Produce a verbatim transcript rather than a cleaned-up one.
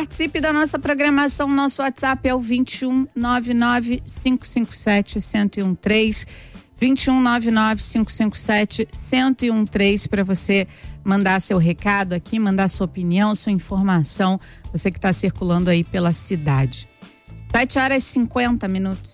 Participe da nossa programação. Nosso WhatsApp é o vinte e um, nove nove, cinco cinco sete, um zero um três. vinte e um, nove nove, cinco cinco sete, um zero um três para você mandar seu recado aqui, mandar sua opinião, sua informação, você que está circulando aí pela cidade. sete horas e cinquenta minutos.